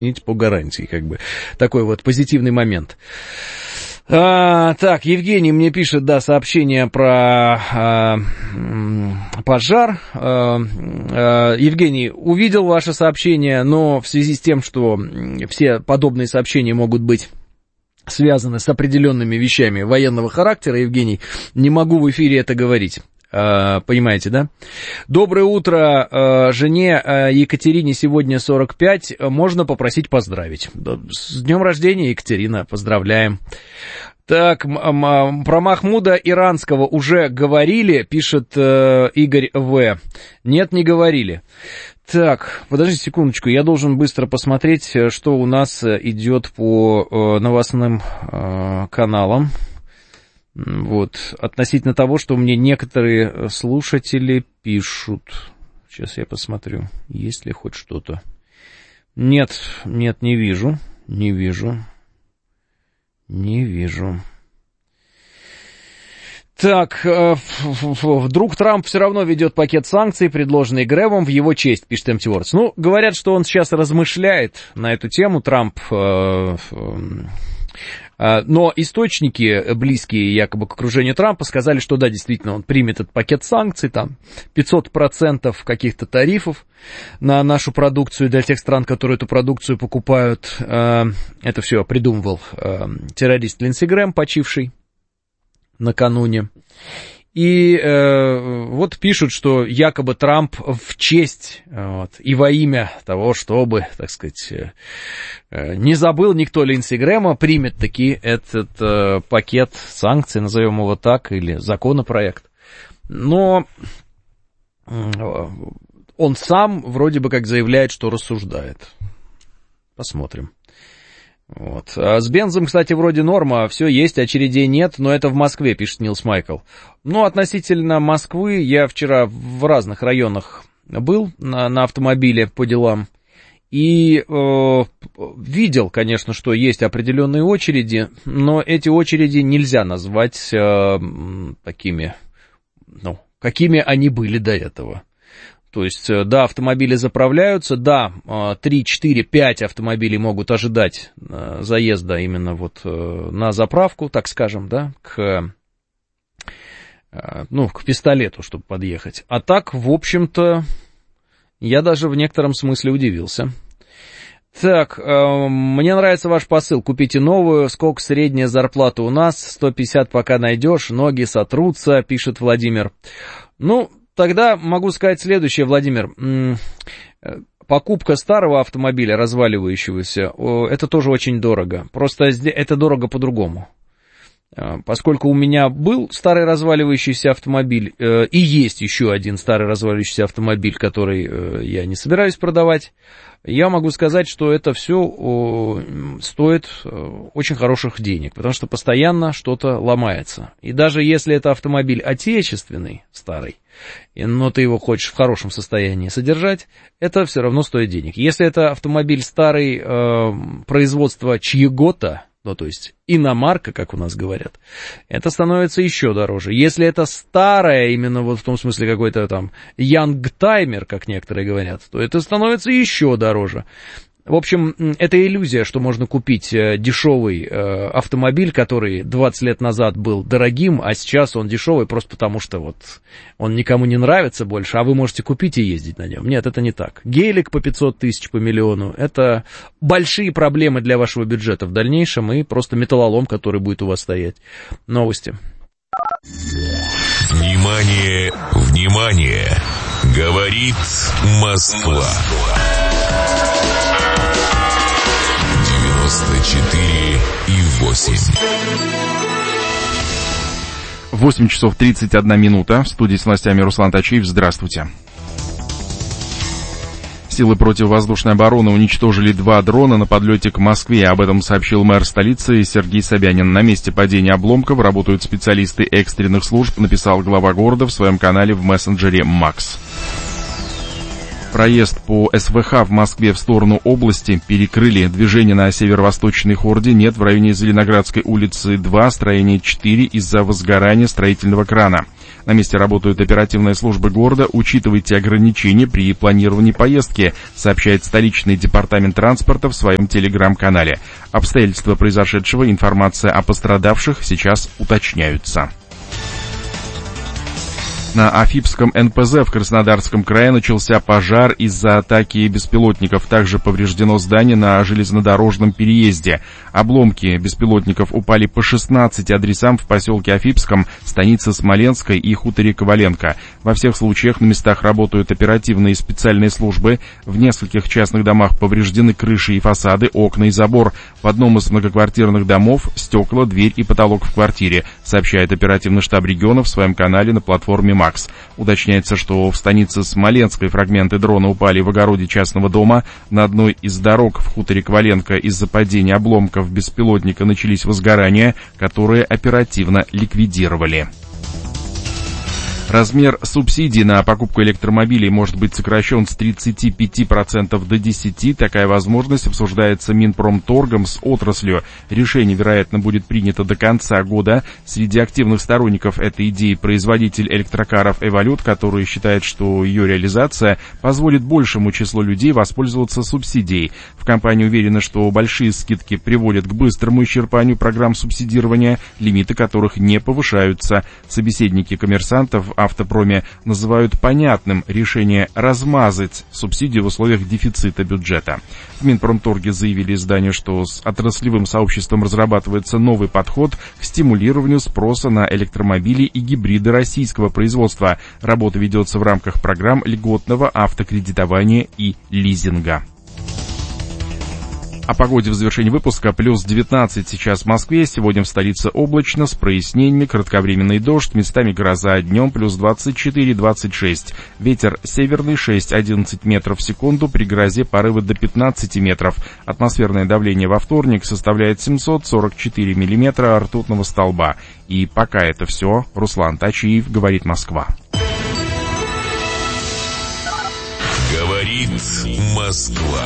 по гарантии, как бы. Такой вот позитивный момент. Так, Евгений мне пишет, да, сообщение про пожар. Евгений, увидел ваше сообщение, но в связи с тем, что все подобные сообщения могут быть связаны с определенными вещами военного характера, Евгений, не могу в эфире это говорить. Понимаете, да? Доброе утро, жене Екатерине сегодня 45, можно попросить поздравить. С днем рождения, Екатерина, поздравляем. Так, про Махмуда Иранского уже говорили, пишет Игорь В. Нет, не говорили. Так, подождите секундочку, я должен быстро посмотреть, что у нас идет по новостным каналам. Вот, относительно того, что мне некоторые слушатели пишут. Сейчас я посмотрю, есть ли хоть что-то. Нет, не вижу. Так, вдруг Трамп все равно ведет пакет санкций, предложенный Грэмом, в его честь, пишет Empty Words. Ну, говорят, что он сейчас размышляет на эту тему, Трамп... Но источники, близкие якобы к окружению Трампа, сказали, что да, действительно, он примет этот пакет санкций, там 500% каких-то тарифов на нашу продукцию для тех стран, которые эту продукцию покупают. Это все придумывал террорист Линдси Грэм, почивший накануне. И вот пишут, что якобы Трамп в честь и во имя того, чтобы, так сказать, не забыл никто Линдси Грэма, примет таки этот пакет санкций, назовем его так, или законопроект. Но он сам вроде бы как заявляет, что рассуждает. Посмотрим. Вот. С бензом, кстати, вроде норма, все есть, очередей нет, но это в Москве, пишет Нилс Майкл. Ну, относительно Москвы, я вчера в разных районах был на автомобиле по делам, и видел, конечно, что есть определенные очереди, но эти очереди нельзя назвать такими, ну, какими они были до этого. То есть, да, автомобили заправляются, да, 3, 4, 5 автомобилей могут ожидать заезда именно вот на заправку, так скажем, да, к пистолету, чтобы подъехать. А так, в общем-то, я даже в некотором смысле удивился. Так, мне нравится ваш посыл, купите новую, сколько средняя зарплата у нас, 150 пока найдешь, ноги сотрутся, пишет Владимир. Ну, тогда могу сказать следующее, Владимир. Покупка старого автомобиля, разваливающегося, это тоже очень дорого. Просто это дорого по-другому. Поскольку у меня был старый разваливающийся автомобиль, и есть еще один старый разваливающийся автомобиль, который я не собираюсь продавать, я могу сказать, что это все стоит очень хороших денег, потому что постоянно что-то ломается. И даже если это автомобиль отечественный, старый, но ты его хочешь в хорошем состоянии содержать, это все равно стоит денег. Если это автомобиль старый производства чьего-то, ну, то есть иномарка, как у нас говорят, это становится еще дороже. Если это старая, именно вот в том смысле какой-то там янгтаймер, как некоторые говорят, то это становится еще дороже. В общем, это иллюзия, что можно купить дешевый автомобиль, который 20 лет назад был дорогим, а сейчас он дешевый просто потому, что вот он никому не нравится больше, а вы можете купить и ездить на нем. Нет, это не так. Гелик по 500 тысяч, по миллиону, это большие проблемы для вашего бюджета в дальнейшем и просто металлолом, который будет у вас стоять. Новости. Внимание, внимание! Говорит Москва. 94,8. 8 часов 31 минута. В студии с новостями Руслан Тачиев. Здравствуйте. Силы противовоздушной обороны уничтожили 2 дрона на подлете к Москве. Об этом сообщил мэр столицы Сергей Собянин. На месте падения обломков работают специалисты экстренных служб, написал глава города в своем канале в мессенджере Макс. Проезд по СВХ в Москве в сторону области перекрыли. Движение на северо-восточной Хорде нет в районе Зеленоградской улицы 2, строение 4 из-за возгорания строительного крана. На месте работают оперативные службы города. Учитывайте ограничения при планировании поездки, сообщает столичный департамент транспорта в своем телеграм-канале. Обстоятельства произошедшего, информация о пострадавших сейчас уточняются. На Афипском НПЗ в Краснодарском крае начался пожар из-за атаки беспилотников. Также повреждено здание на железнодорожном переезде. Обломки беспилотников упали по 16 адресам в поселке Афипском, станице Смоленской и хуторе Коваленко. Во всех случаях на местах работают оперативные и специальные службы. В нескольких частных домах повреждены крыши и фасады, окна и забор. В одном из многоквартирных домов стекла, дверь и потолок в квартире, сообщает оперативный штаб региона в своем канале на платформе МАКС. Уточняется, что в станице Смоленской фрагменты дрона упали в огороде частного дома. На одной из дорог в хуторе Коваленко из-за падения обломков беспилотника начались возгорания, которые оперативно ликвидировали. Размер субсидий на покупку электромобилей может быть сокращен с 35% до 10%. Такая возможность обсуждается Минпромторгом с отраслью. Решение, вероятно, будет принято до конца года. Среди активных сторонников этой идеи производитель электрокаров «Эволют», который считает, что ее реализация позволит большему числу людей воспользоваться субсидией. В компании уверены, что большие скидки приводят к быстрому исчерпанию программ субсидирования, лимиты которых не повышаются. Собеседники коммерсантов в автопроме называют понятным решение размазать субсидии в условиях дефицита бюджета. В Минпромторге заявили изданию, что с отраслевым сообществом разрабатывается новый подход к стимулированию спроса на электромобили и гибриды российского производства. Работа ведется в рамках программ льготного автокредитования и лизинга. О погоде в завершении выпуска. Плюс 19 сейчас в Москве. Сегодня в столице облачно, с прояснениями, кратковременный дождь, местами гроза, днем плюс 24-26. Ветер северный 6-11 метров в секунду, при грозе порывы до 15 метров. Атмосферное давление во вторник составляет 744 миллиметра ртутного столба. И пока это все. Руслан Тачиев, говорит Москва. Говорит Москва.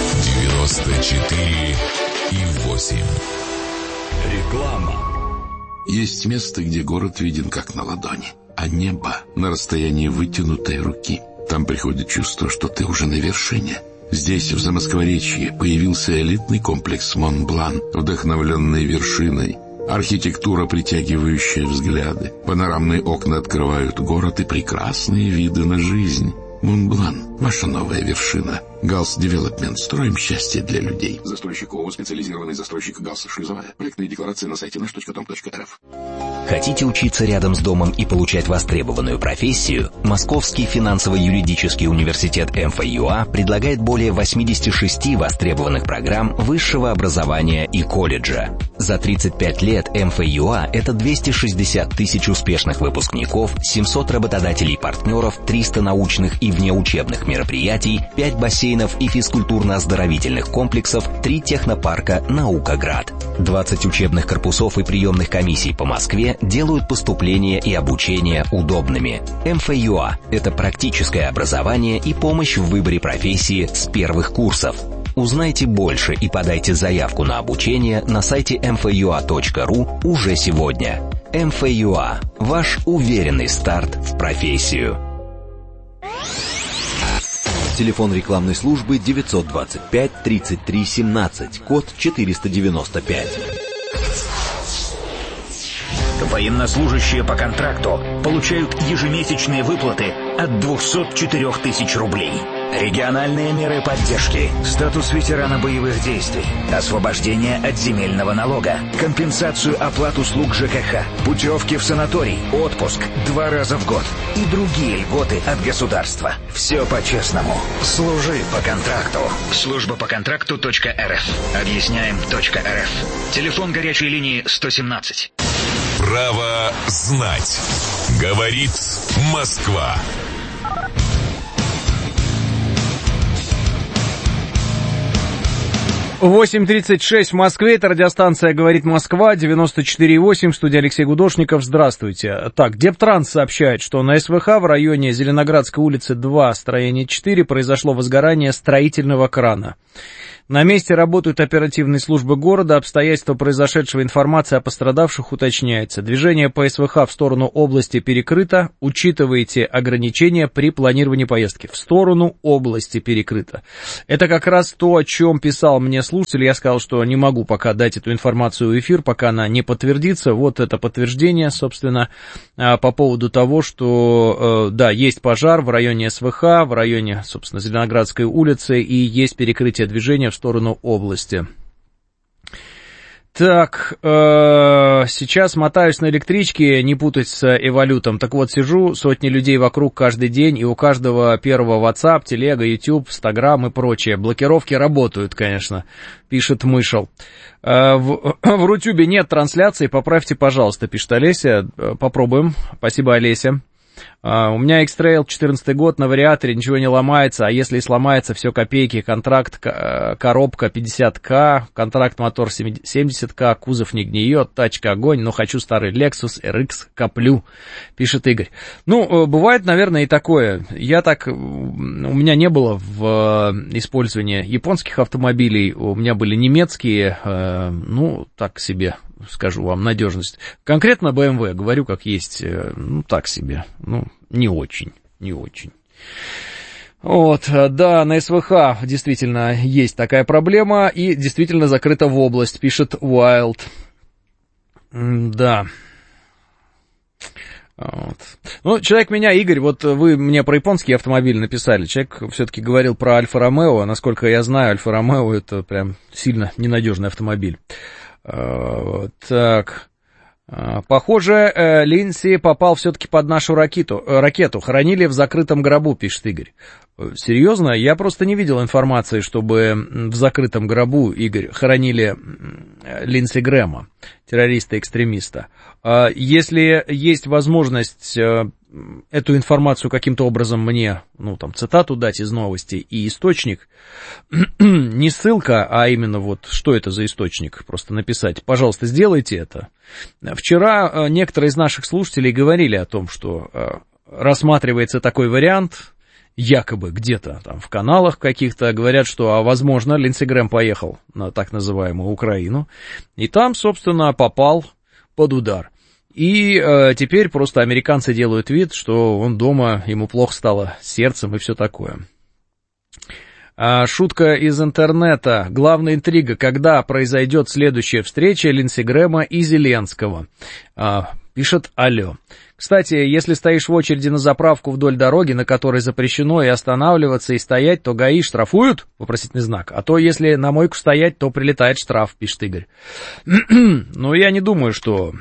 94,8. Реклама. Есть место, где город виден как на ладони, а небо на расстоянии вытянутой руки. Там приходит чувство, что ты уже на вершине. Здесь, в Замоскворечье, появился элитный комплекс Монблан, вдохновленный вершиной. Архитектура, притягивающая взгляды. Панорамные окна открывают город и прекрасные виды на жизнь. Монблан – ваша новая вершина. Галс Девелопмент. Строим счастье для людей. Застройщик ООО «Специализированный застройщик Галс Шлюзовая». Проектные декларации на сайте nаш.com.рф. Хотите учиться рядом с домом и получать востребованную профессию? Московский финансово-юридический университет МФЮА предлагает более 86 востребованных программ высшего образования и колледжа. За 35 лет МФЮА – это 260 тысяч успешных выпускников, 700 работодателей-партнеров, 300 научных и внеучебных мероприятий, 5 бассейнов и физкультурно-оздоровительных комплексов, 3 технопарка «Наукаград». 20 учебных корпусов и приемных комиссий по Москве делают поступление и обучение удобными. МФЮА – это практическое образование и помощь в выборе профессии с первых курсов. Узнайте больше и подайте заявку на обучение на сайте mfua.ru уже сегодня. МФЮА – ваш уверенный старт в профессию. Телефон рекламной службы 925-33-17, код 495. Военнослужащие по контракту получают ежемесячные выплаты от 204 тысяч рублей. Региональные меры поддержки, статус ветерана боевых действий, освобождение от земельного налога, компенсацию оплат услуг ЖКХ, путевки в санаторий, отпуск 2 раза в год и другие льготы от государства. Все по-честному. Служи по контракту. Служба по контракту.рф. Объясняем.рф. Телефон горячей линии 117. Право знать. Говорит Москва. Восемь 36 в Москве, это радиостанция «Говорит Москва», 94,8, студия Алексей Гудошников, здравствуйте. Так, Дептранс сообщает, что на СВХ в районе Зеленоградской улицы 2, строение 4, произошло возгорание строительного крана. На месте работают оперативные службы города, обстоятельства произошедшего, информация о пострадавших уточняется. Движение по СВХ в сторону области перекрыто, учитывайте ограничения при планировании поездки. В сторону области перекрыто. Это как раз то, о чем писал мне слушатель, я сказал, что не могу пока дать эту информацию в эфир, пока она не подтвердится. Вот это подтверждение, собственно, по поводу того, что, да, есть пожар в районе СВХ, в районе, собственно, Зеленоградской улицы, и есть перекрытие движения в сторону области. Так, сейчас мотаюсь на электричке, не путать с Эволютом. Так вот, сижу, сотни людей вокруг каждый день, и у каждого первого WhatsApp, телега, YouTube, Instagram и прочее. Блокировки работают, конечно, пишет Мышел. В Рутюбе нет трансляции, поправьте, пожалуйста, пишет Олеся. Попробуем. Спасибо, Олеся. У меня X-Trail 14 год, на вариаторе ничего не ломается, а если и сломается, все копейки, контракт, коробка 50к, контракт мотор 70к, кузов не гниет, тачка огонь, но хочу старый Lexus RX, коплю, пишет Игорь. Ну, бывает, наверное, и такое. У меня не было в использовании японских автомобилей, у меня были немецкие, ну, так себе. Скажу вам, надежность. Конкретно BMW, говорю как есть, ну, так себе, ну, не очень. Вот, да, на СВХ действительно есть такая проблема, и действительно закрыта в область, пишет Wild. Да. Вот. Ну, человек меня, Игорь, вот вы мне про японский автомобиль написали, человек все-таки говорил про Альфа-Ромео, насколько я знаю, Альфа-Ромео это прям сильно ненадежный автомобиль. Так, похоже, Линдси попал все-таки под нашу ракету, хоронили в закрытом гробу, пишет Игорь. Серьезно? Я просто не видел информации, чтобы в закрытом гробу, Игорь, хоронили Линдси Грэма, террориста-экстремиста. Если есть возможность эту информацию каким-то образом мне, ну, там, цитату дать из новости и источник, не ссылка, а именно вот, что это за источник, просто написать, пожалуйста, сделайте это. Вчера некоторые из наших слушателей говорили о том, что рассматривается такой вариант, якобы где-то там в каналах каких-то говорят, что, возможно, Линдси Грэм поехал на так называемую Украину, и там, собственно, попал под удар. И теперь просто американцы делают вид, что он дома, ему плохо стало с сердцем и все такое. Шутка из интернета. Главная интрига, когда произойдет следующая встреча Линдси Грэма и Зеленского. Пишет Алло. Кстати, если стоишь в очереди на заправку вдоль дороги, на которой запрещено и останавливаться, и стоять, то ГАИ штрафуют? Вопросительный знак. А то, если на мойку стоять, то прилетает штраф, пишет Игорь. Ну, я не думаю, что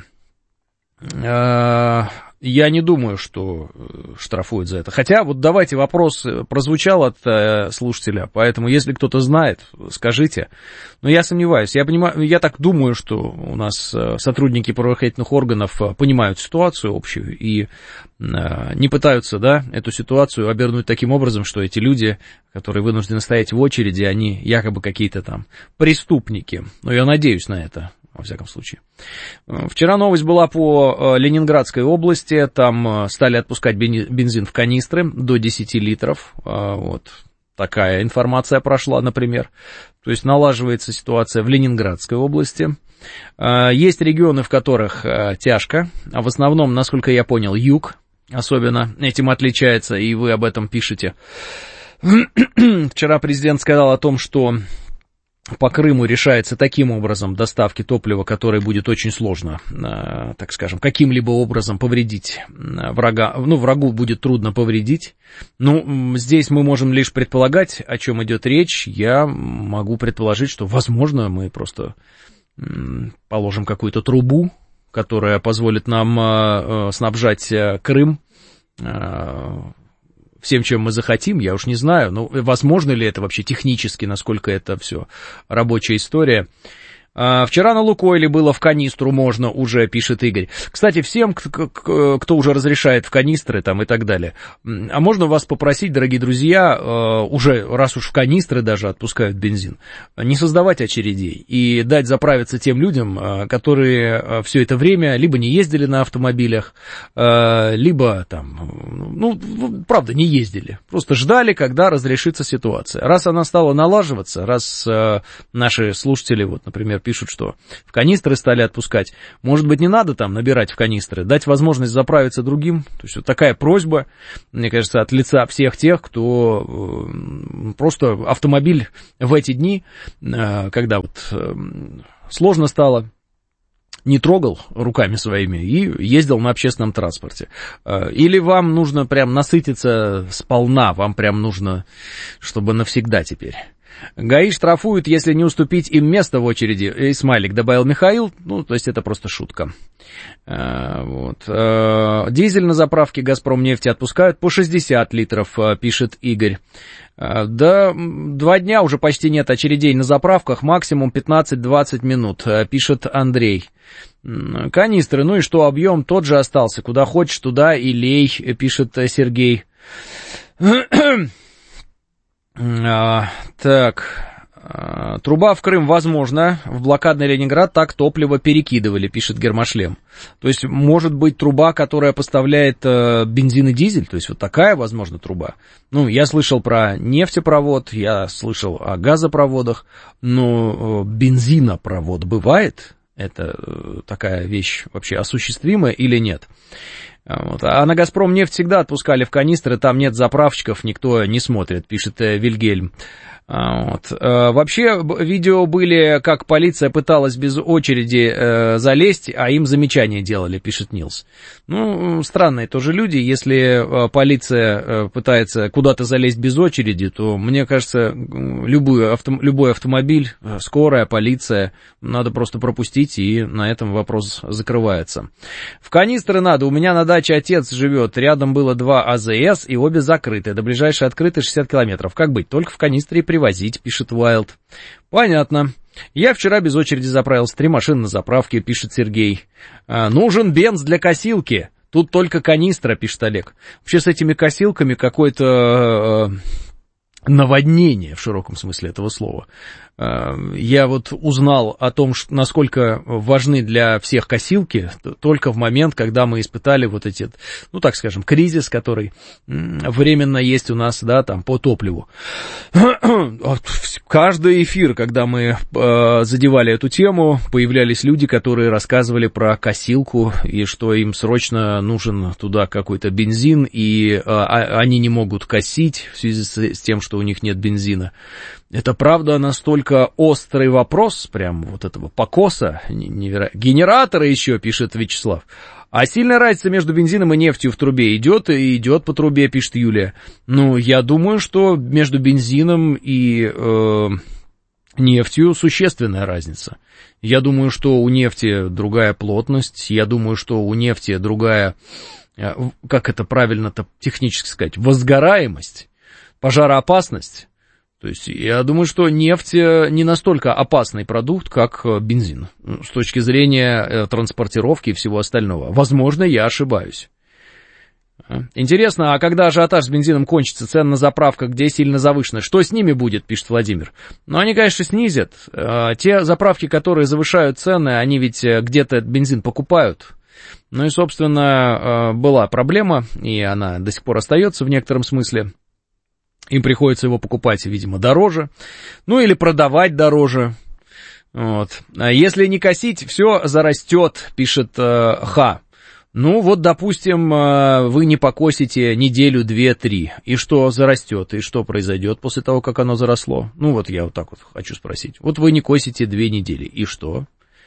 штрафуют за это. Хотя, вот давайте, вопрос прозвучал от слушателя, поэтому, если кто-то знает, скажите. Но я сомневаюсь. Я так думаю, что у нас сотрудники правоохранительных органов понимают ситуацию общую и не пытаются, да, эту ситуацию обернуть таким образом, что эти люди, которые вынуждены стоять в очереди, они якобы какие-то там преступники. Но я надеюсь на это. Во всяком случае. Вчера новость была по Ленинградской области, там стали отпускать бензин в канистры до 10 литров, вот такая информация прошла, например. То есть налаживается ситуация в Ленинградской области. Есть регионы, в которых тяжко, а в основном, насколько я понял, юг особенно этим отличается, и вы об этом пишете. Вчера президент сказал о том, что по Крыму решается таким образом доставки топлива, которое будет очень сложно, так скажем, каким-либо образом повредить врага. Ну, врагу будет трудно повредить. Ну, здесь мы можем лишь предполагать, о чем идет речь. Я могу предположить, что, возможно, мы просто положим какую-то трубу, которая позволит нам снабжать Крым всем, чем мы захотим, я уж не знаю, но возможно ли это вообще технически, насколько это все рабочая история. Вчера на Лукойле было в канистру можно уже, пишет Игорь. Кстати, всем, кто уже разрешает в канистры там и так далее, а можно вас попросить, дорогие друзья, уже раз уж в канистры даже отпускают бензин, не создавать очередей и дать заправиться тем людям, которые все это время либо не ездили на автомобилях, либо там, правда, не ездили, просто ждали, когда разрешится ситуация. Раз она стала налаживаться, раз наши слушатели, вот, например, пишут, что в канистры стали отпускать. Может быть, не надо там набирать в канистры, дать возможность заправиться другим. То есть вот такая просьба, мне кажется, от лица всех тех, кто просто автомобиль в эти дни, когда вот сложно стало, не трогал руками своими и ездил на общественном транспорте. Или вам нужно прям насытиться сполна, вам прям нужно, чтобы навсегда теперь. ГАИ штрафуют, если не уступить им место в очереди. И смайлик добавил Михаил, то есть это просто шутка. Вот. Дизель на заправке «Газпромнефти» отпускают по 60 литров, пишет Игорь. Да, 2 дня уже почти нет очередей на заправках, максимум 15-20 минут, пишет Андрей. Канистры, и что, объем тот же остался, куда хочешь, туда и лей, пишет Сергей. Так, труба в Крым, возможно, в блокадный Ленинград так топливо перекидывали, пишет Гермошлем. То есть, может быть, труба, которая поставляет бензин и дизель, то есть, вот такая, возможно, труба. Я слышал про нефтепровод, я слышал о газопроводах, но бензинопровод бывает? Это такая вещь вообще осуществимая или нет? Вот. А на «Газпромнефть» всегда отпускали в канистры, там нет заправщиков, никто не смотрит, пишет Вильгельм. Вот. Вообще, видео были, как полиция пыталась без очереди залезть, а им замечания делали, пишет Нилс. Странные тоже люди, если полиция пытается куда-то залезть без очереди, то, мне кажется, любой автомобиль, скорая, полиция, надо просто пропустить, и на этом вопрос закрывается. В канистры надо, у меня на даче отец живет, рядом было 2 АЗС, и обе закрыты, до ближайшей открытой 60 километров. Как быть? Только в канистре привозить, пишет Уайлд. Понятно. Я вчера без очереди заправился, 3 машины на заправке, пишет Сергей. Нужен бенз для косилки. Тут только канистра, пишет Олег. Вообще с этими косилками какое-то наводнение в широком смысле этого слова. Я вот узнал о том, насколько важны для всех косилки, только в момент, когда мы испытали вот эти, так скажем, кризис, который временно есть у нас, да, там, по топливу. Каждый эфир, когда мы задевали эту тему, появлялись люди, которые рассказывали про косилку, и что им срочно нужен туда какой-то бензин, и они не могут косить в связи с тем, что у них нет бензина. Это правда настолько острый вопрос, прям вот этого покоса, невероятно. Генераторы еще, пишет Вячеслав. А сильная разница между бензином и нефтью в трубе идет по трубе, пишет Юлия. Я думаю, что между бензином и нефтью существенная разница. Я думаю, что у нефти другая плотность, я думаю, что у нефти другая, как это правильно-то технически сказать, возгораемость, пожароопасность. То есть, я думаю, что нефть не настолько опасный продукт, как бензин, с точки зрения транспортировки и всего остального. Возможно, я ошибаюсь. Интересно, а когда ажиотаж с бензином кончится, цены на заправках, где сильно завышены, что с ними будет, пишет Владимир? Они, конечно, снизят. Те заправки, которые завышают цены, они ведь где-то бензин покупают. И, собственно, была проблема, и она до сих пор остается в некотором смысле. Им приходится его покупать, видимо, дороже, или продавать дороже. Вот. А если не косить, все зарастет, пишет Ха. Допустим, вы не покосите неделю, 2-3, и что зарастет, и что произойдет после того, как оно заросло? Я вот так вот хочу спросить. Вы не косите 2 недели, и что?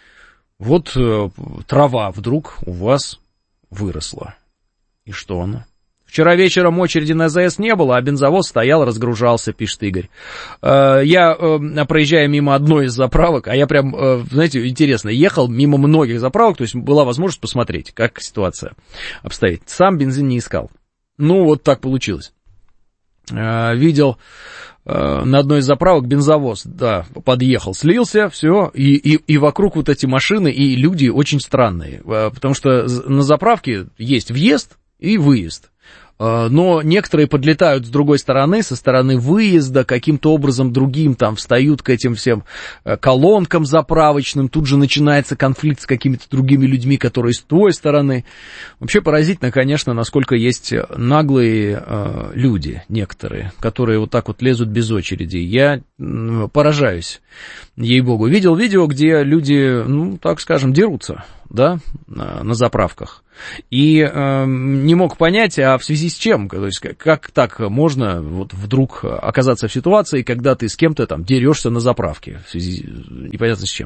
Трава вдруг у вас выросла. И что она? Вчера вечером очереди на АЗС не было, а бензовоз стоял, разгружался, пишет Игорь. Я, проезжая мимо одной из заправок, а я прям, знаете, интересно, ехал мимо многих заправок, то есть была возможность посмотреть, как ситуация обстоит. Сам бензин не искал. Так получилось. Видел на одной из заправок бензовоз, да, подъехал, слился, все, и вокруг вот эти машины, и люди очень странные, потому что на заправке есть въезд и выезд. Но некоторые подлетают с другой стороны, со стороны выезда, каким-то образом другим там встают к этим всем колонкам заправочным, тут же начинается конфликт с какими-то другими людьми, которые с той стороны. Вообще поразительно, конечно, насколько есть наглые люди некоторые, которые вот так вот лезут без очереди. Я поражаюсь, ей-богу. Видел видео, где люди, ну, так скажем, дерутся, да, на заправках. И не мог понять, а в связи с чем, то есть как так можно вот вдруг оказаться в ситуации, когда ты с кем-то там дерешься на заправке, в связи непонятно с чем.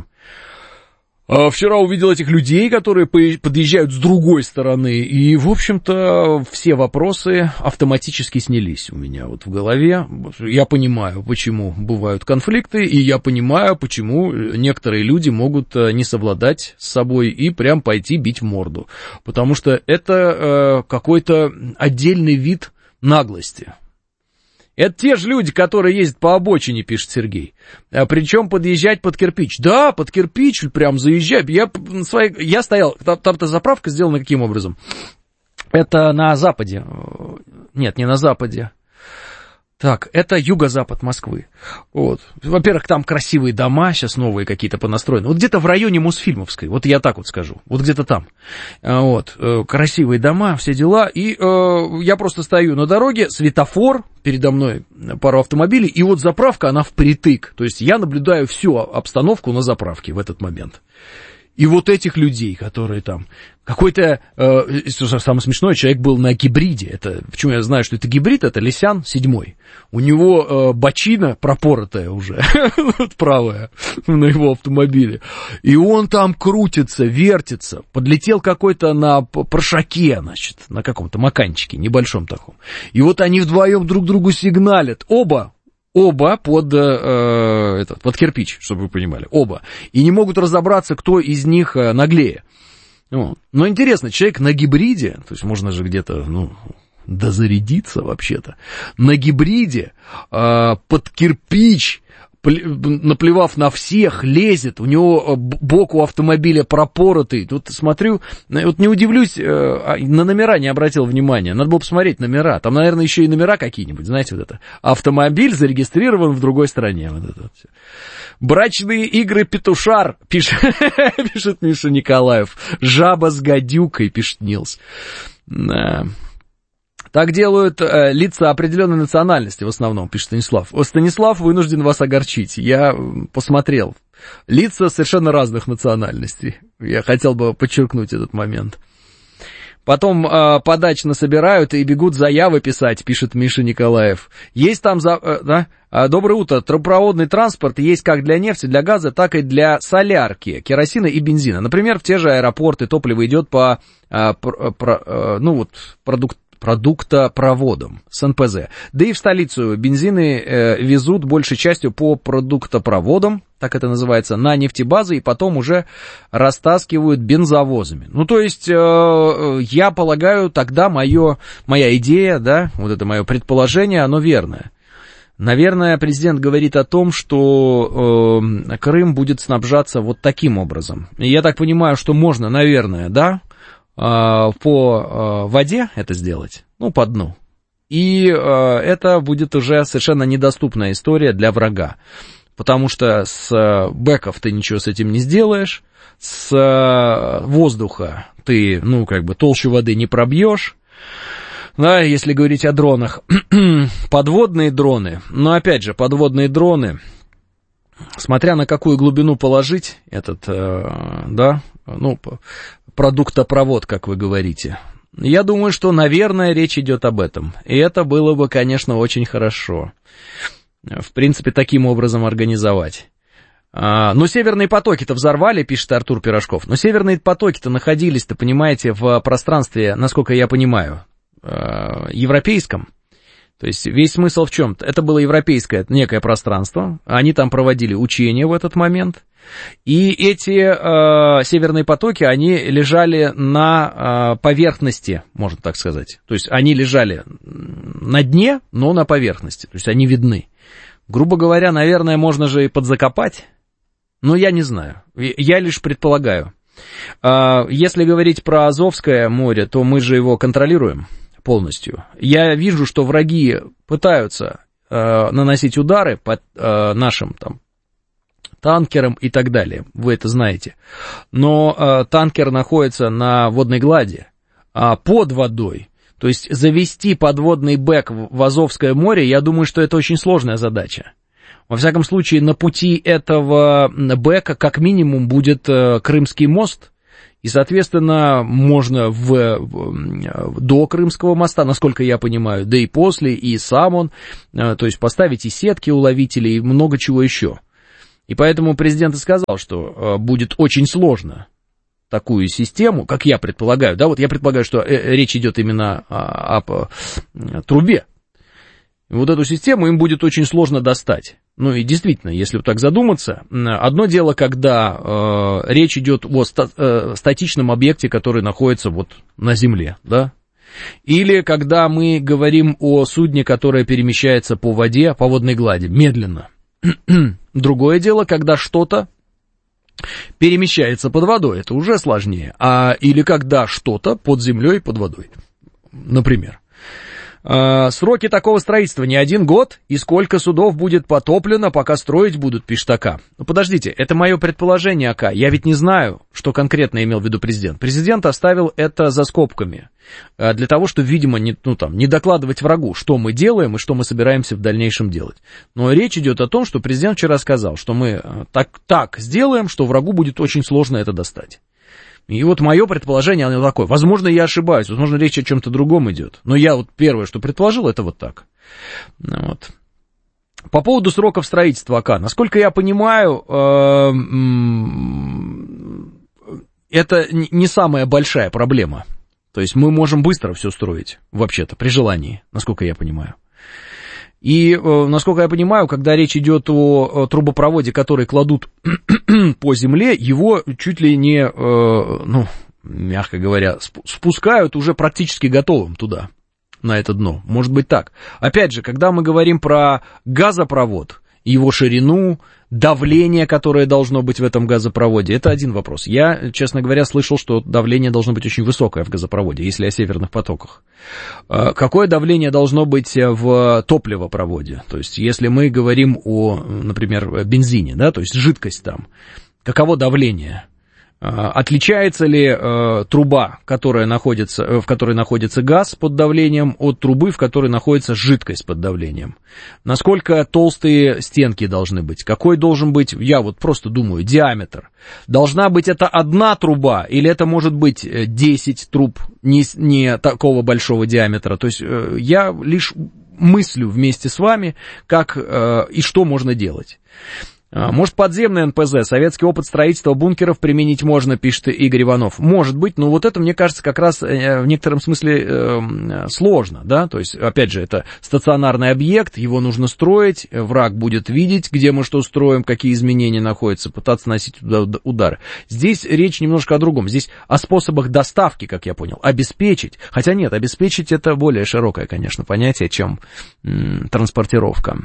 Вчера увидел этих людей, которые подъезжают с другой стороны, и, в общем-то, все вопросы автоматически снялись у меня вот в голове. Я понимаю, почему бывают конфликты, и я понимаю, почему некоторые люди могут не совладать с собой и прям пойти бить в морду. Потому что это какой-то отдельный вид наглости. Это те же люди, которые ездят по обочине, пишет Сергей. Причем подъезжать под кирпич. Да, под кирпич прям заезжать. Я стоял, там-то заправка сделана каким образом? Это на западе. Нет, не на западе. Так, это юго-запад Москвы. Вот. Во-первых, там красивые дома, сейчас новые какие-то понастроены. Вот где-то в районе Мосфильмовской, вот я так вот скажу, вот где-то там. Вот, красивые дома, все дела. И я просто стою на дороге, светофор, передо мной пару автомобилей, и вот заправка, она впритык. То есть я наблюдаю всю обстановку на заправке в этот момент. И вот этих людей, которые там... Какой-то, самое смешное, человек был на гибриде. Это, почему я знаю, что это гибрид, это Лисян 7. У него бочина пропоротая уже, правая, на его автомобиле. И он там крутится, вертится. Подлетел какой-то на прошаке, значит, на каком-то маканчике, небольшом таком. И вот они вдвоем друг другу сигналят. Оба под кирпич, чтобы вы понимали, оба. И не могут разобраться, кто из них наглее. Вот. Но интересно, человек на гибриде, то есть можно же где-то, дозарядиться вообще-то, на гибриде под кирпич, наплевав на всех, лезет, у него бок у автомобиля пропоротый. Тут смотрю, вот не удивлюсь, на номера не обратил внимания, надо было посмотреть номера, там, наверное, еще и номера какие-нибудь, знаете, вот это. Автомобиль зарегистрирован в другой стране, вот это вот все. Брачные игры петушар, пишет Миша Николаев. Жаба с гадюкой, пишет Нилс. Так делают лица определенной национальности в основном, пишет Станислав. Станислав вынужден вас огорчить. Я посмотрел. Лица совершенно разных национальностей. Я хотел бы подчеркнуть этот момент. Потом подачно собирают и бегут заявы писать, пишет Миша Николаев. Есть там, доброе утро, трубопроводный транспорт есть как для нефти, для газа, так и для солярки, керосина и бензина. Например, в те же аэропорты топливо идет по продуктопроводам с НПЗ. Да и в столицу бензины везут большей частью по продуктопроводам, так это называется, на нефтебазы, и потом уже растаскивают бензовозами. То есть, я полагаю, тогда моя идея, да, вот это мое предположение, оно верное. Наверное, президент говорит о том, что Крым будет снабжаться вот таким образом. И я так понимаю, что можно, наверное, да, по воде это сделать, по дну. И это будет уже совершенно недоступная история для врага. Потому что с бэков ты ничего с этим не сделаешь, с воздуха ты, толщу воды не пробьешь. Да, если говорить о дронах. Подводные дроны. Но опять же, подводные дроны, смотря на какую глубину положить этот, продуктопровод, как вы говорите. Я думаю, что, наверное, речь идет об этом. И это было бы, конечно, очень хорошо. В принципе, таким образом организовать. Но северные потоки-то взорвали, пишет Артур Пирожков. Но северные потоки-то находились-то, понимаете, в пространстве, насколько я понимаю, европейском. То есть весь смысл в чем? Это было европейское некое пространство. Они там проводили учения в этот момент. И эти северные потоки, они лежали на поверхности, можно так сказать. То есть они лежали на дне, но на поверхности. То есть они видны. грубо говоря, наверное, можно же и подзакопать. Но я не знаю, я лишь предполагаю. Если говорить про Азовское море, то мы же его контролируем полностью. Я вижу, что враги пытаются наносить удары по нашим там танкерам и так далее. Вы это знаете. Но танкер находится на водной глади, под водой. То есть завести подводный бэк в Азовское море, я думаю, что это очень сложная задача. Во всяком случае, на пути этого бэка как минимум будет Крымский мост, и, соответственно, можно до Крымского моста, насколько я понимаю, да и после, и сам он, то есть поставить и сетки уловителей, и много чего еще. И поэтому президент и сказал, что будет очень сложно такую систему, как я предполагаю, да, вот я предполагаю, что речь идет именно о трубе. И вот эту систему им будет очень сложно достать. Ну и действительно, если так задуматься, одно дело, когда речь идет о статичном объекте, который находится вот на земле, да, или когда мы говорим о судне, которое перемещается по воде, по водной глади, медленно. Другое дело, когда что-то перемещается под водой, это уже сложнее, или когда что-то под землей, под водой, например. Сроки такого строительства не 1 год, и сколько судов будет потоплено, пока строить будут, пишет АК. Ну, подождите, это мое предположение, АК. Я ведь не знаю, что конкретно имел в виду президент. Президент оставил это за скобками, для того, чтобы, видимо, не докладывать врагу, что мы делаем и что мы собираемся в дальнейшем делать. Но речь идет о том, что президент вчера сказал, что мы так сделаем, что врагу будет очень сложно это достать. И вот мое предположение, оно такое. Возможно, я ошибаюсь, возможно, речь о чем-то другом идет. Но я вот первое, что предположил, это вот так. Вот. По поводу сроков строительства АК. Насколько я понимаю, это не самая большая проблема. То есть мы можем быстро все строить, вообще-то, при желании, насколько я понимаю. И, насколько я понимаю, когда речь идет о трубопроводе, который кладут по земле, его чуть ли не, мягко говоря, спускают уже практически готовым туда, на это дно. Может быть так. Опять же, когда мы говорим про газопровод, его ширину, давление, которое должно быть в этом газопроводе, это один вопрос. Я, честно говоря, слышал, что давление должно быть очень высокое в газопроводе, если о северных потоках. Какое давление должно быть в топливопроводе? То есть, если мы говорим о, например, бензине, да, то есть жидкость там, каково давление? Отличается ли труба, в которой находится газ под давлением, от трубы, в которой находится жидкость под давлением? Насколько толстые стенки должны быть? Какой должен быть, я вот просто думаю, диаметр? Должна быть это одна труба, или это может быть 10 труб не такого большого диаметра? То есть я лишь мыслю вместе с вами, как и что можно делать. Может, подземный НПЗ, советский опыт строительства бункеров применить можно, пишет Игорь Иванов. Может быть, но вот это, мне кажется, как раз в некотором смысле сложно, да, то есть, опять же, это стационарный объект, его нужно строить, враг будет видеть, где мы что строим, какие изменения находятся, пытаться наносить туда удары. Здесь речь немножко о другом, здесь о способах доставки, как я понял, обеспечить, хотя нет, обеспечить это более широкое, конечно, понятие, чем транспортировка.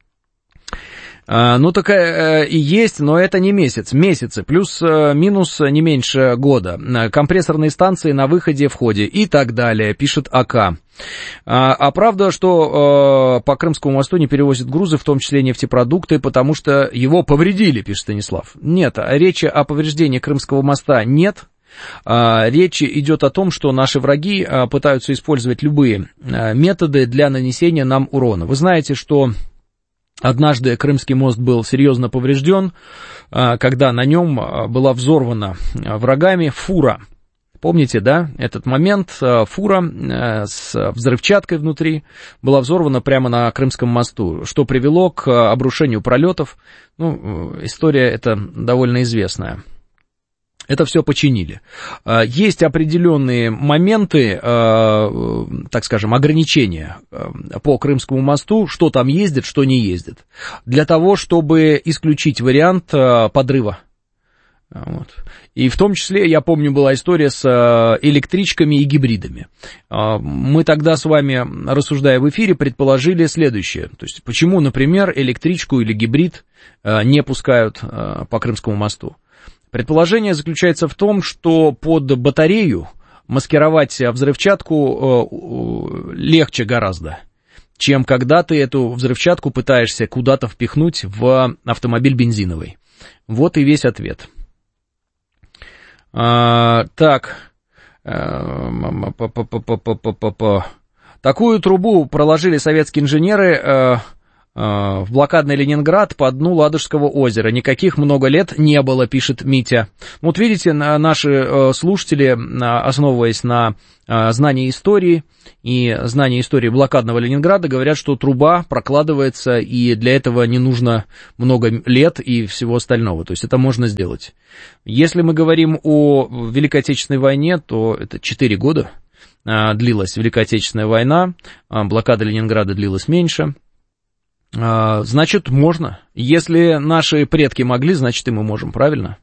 Ну, такая и есть, но это не месяцы, плюс-минус не меньше года. Компрессорные станции на выходе, входе и так далее, пишет АК. А правда, что по Крымскому мосту не перевозят грузы, в том числе нефтепродукты, потому что его повредили, пишет Станислав. Нет, речи о повреждении Крымского моста нет. Речь идет о том, что наши враги пытаются использовать любые методы для нанесения нам урона. Вы знаете, что однажды Крымский мост был серьезно поврежден, когда на нем была взорвана врагами фура. Помните, да, этот момент? Фура с взрывчаткой внутри была взорвана прямо на Крымском мосту, что привело к обрушению пролетов. Ну, история эта довольно известная. Это все починили. Есть определенные моменты, так скажем, ограничения по Крымскому мосту, что там ездит, что не ездит, для того, чтобы исключить вариант подрыва Вот. И в том числе, я помню, была история с электричками и гибридами. Мы тогда с вами, рассуждая в эфире, предположили следующее. То есть, почему, например, электричку или гибрид не пускают по Крымскому мосту? Предположение заключается в том, что под батарею маскировать взрывчатку легче гораздо, чем когда ты эту взрывчатку пытаешься куда-то впихнуть в автомобиль бензиновый. Вот и весь ответ. Так. Такую трубу проложили советские инженеры в блокадный Ленинград по дну Ладожского озера. Никаких много лет не было, пишет Митя. Вот видите, наши слушатели, основываясь на знании истории и знании истории блокадного Ленинграда, говорят, что труба прокладывается, и для этого не нужно много лет и всего остального. То есть это можно сделать. Если мы говорим о Великой Отечественной войне, то это 4 года длилась Великая Отечественная война, блокада Ленинграда длилась меньше. Значит, можно. Если наши предки могли, значит, и мы можем, правильно?